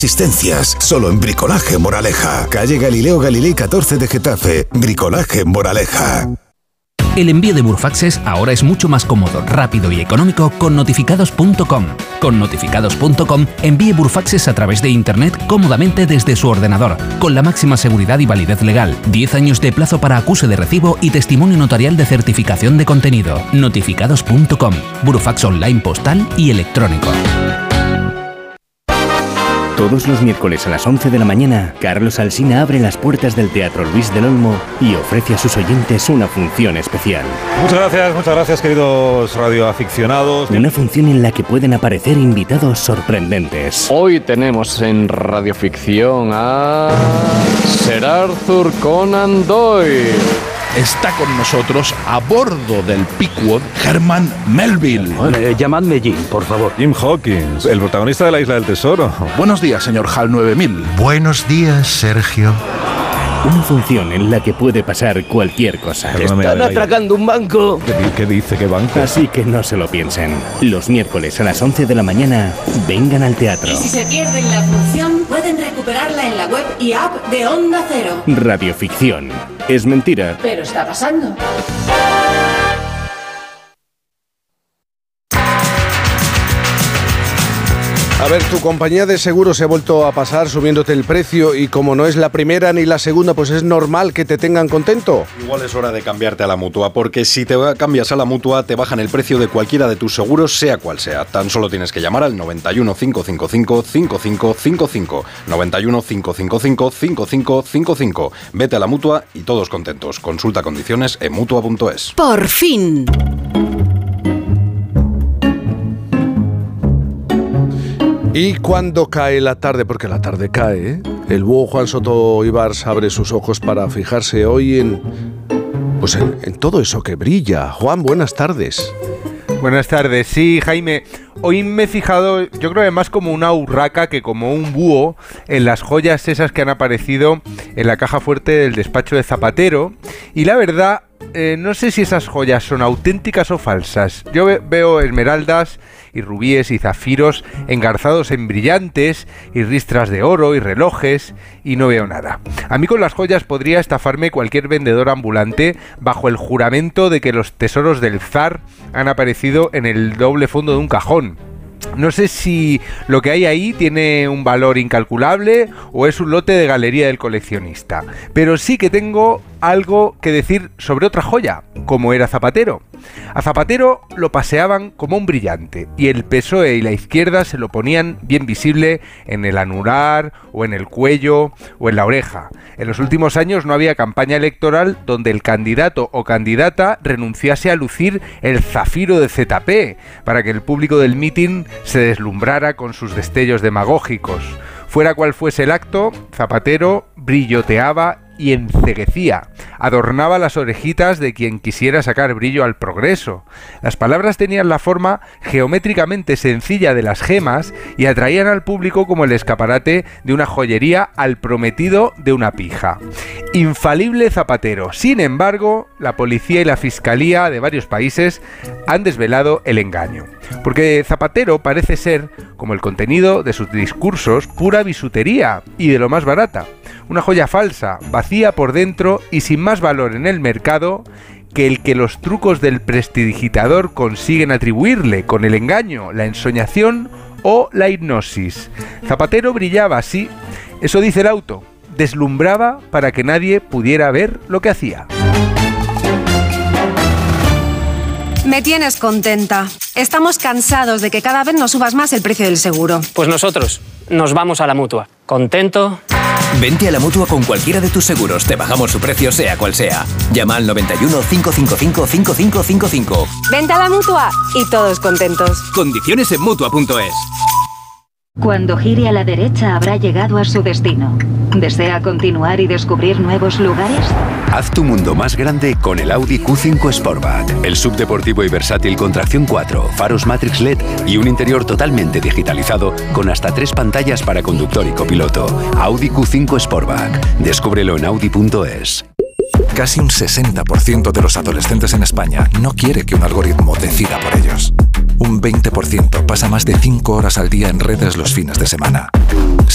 Asistencias, solo en Bricolaje Moraleja. Calle Galileo Galilei 14 de Getafe. Bricolaje Moraleja. El envío de Burfaxes ahora es mucho más cómodo, rápido y económico con notificados.com. Con notificados.com envíe Burfaxes a través de internet cómodamente desde su ordenador, con la máxima seguridad y validez legal, 10 años de plazo para acuse de recibo y testimonio notarial de certificación de contenido. Notificados.com, Burfax online postal y electrónico. Todos los miércoles a las 11 de la mañana, Carlos Alsina abre las puertas del Teatro Luis del Olmo y ofrece a sus oyentes una función especial. Muchas gracias, queridos radioaficionados. Una función en la que pueden aparecer invitados sorprendentes. Hoy tenemos en Radioficción a Sir Arthur Conan Doyle. Está con nosotros a bordo del Pickwood Herman Melville. Llamadme Jim, por favor. Jim Hawkins, el protagonista de La Isla del Tesoro. Buenos días, señor HAL 9000. Buenos días, Sergio. Una función en la que puede pasar cualquier cosa. Están atracando un banco. ¿Qué dice? ¿Qué banco? Así que no se lo piensen. Los miércoles a las 11 de la mañana, vengan al teatro. Y si se pierden la función, pueden recuperarla en la web y app de Onda Cero. Radioficción. Es mentira. Pero está pasando. A ver, tu compañía de seguros se ha vuelto a pasar subiéndote el precio y como no es la primera ni la segunda, pues es normal que te tengan contento. Igual es hora de cambiarte a la Mutua, porque si te cambias a la Mutua te bajan el precio de cualquiera de tus seguros, sea cual sea. Tan solo tienes que llamar al 91 555 5555. 91 555 5555. Vete a la Mutua y todos contentos. Consulta condiciones en Mutua.es. ¡Por fin! Y cuando cae la tarde, porque la tarde cae, el búho Juan Soto Ibars abre sus ojos para fijarse hoy en todo eso que brilla. Juan, buenas tardes. Buenas tardes. Sí, Jaime, hoy me he fijado, yo creo que más como una urraca que como un búho, en las joyas esas que han aparecido en la caja fuerte del despacho de Zapatero. Y la verdad, no sé si esas joyas son auténticas o falsas. Yo veo esmeraldas y rubíes y zafiros engarzados en brillantes y ristras de oro y relojes y no veo nada. A mí con las joyas podría estafarme cualquier vendedor ambulante bajo el juramento de que los tesoros del zar han aparecido en el doble fondo de un cajón. No sé si lo que hay ahí tiene un valor incalculable o es un lote de galería del coleccionista, pero sí que tengo algo que decir sobre otra joya, como era Zapatero. A Zapatero lo paseaban como un brillante y el PSOE y la izquierda se lo ponían bien visible en el anular o en el cuello o en la oreja. En los últimos años no había campaña electoral donde el candidato o candidata renunciase a lucir el zafiro de ZP para que el público del mitin se deslumbrara con sus destellos demagógicos. Fuera cual fuese el acto, Zapatero brilloteaba y enceguecía, adornaba las orejitas de quien quisiera sacar brillo al progreso. Las palabras tenían la forma geométricamente sencilla de las gemas y atraían al público como el escaparate de una joyería al prometido de una pija. Infalible Zapatero. Sin embargo, la policía y la fiscalía de varios países han desvelado el engaño. Porque Zapatero parece ser, como el contenido de sus discursos, pura bisutería y de lo más barata. Una joya falsa, vacía por dentro y sin más valor en el mercado que el que los trucos del prestidigitador consiguen atribuirle con el engaño, la ensoñación o la hipnosis. Zapatero brillaba así, eso dice el auto, deslumbraba para que nadie pudiera ver lo que hacía. Me tienes contenta. Estamos cansados de que cada vez nos subas más el precio del seguro. Pues nosotros nos vamos a la Mutua. ¿Contento? Vente a la Mutua con cualquiera de tus seguros. Te bajamos su precio sea cual sea. Llama al 91 555 5555. Vente a la Mutua y todos contentos. Condiciones en Mutua.es. Cuando gire a la derecha habrá llegado a su destino. ¿Desea continuar y descubrir nuevos lugares? Haz tu mundo más grande con el Audi Q5 Sportback. El subdeportivo y versátil con tracción 4, faros Matrix LED y un interior totalmente digitalizado con hasta 3 pantallas para conductor y copiloto. Audi Q5 Sportback. Descúbrelo en Audi.es. Casi un 60% de los adolescentes en España no quiere que un algoritmo decida por ellos. Un 20% pasa más de 5 horas al día en redes los fines de semana.